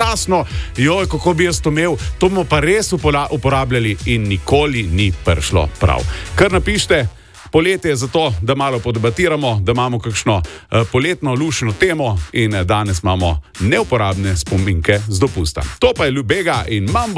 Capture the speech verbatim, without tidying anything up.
krasno, joj, kako bi jaz to imel, to bomo pa res uporabljali in nikoli ni prišlo prav. Kar napište, poletje je zato, da malo podebatiramo, da imamo kakšno uh, poletno lušno temo in danes imamo neuporabne spominke z dopusta. To pa je Ljubega in Mambo.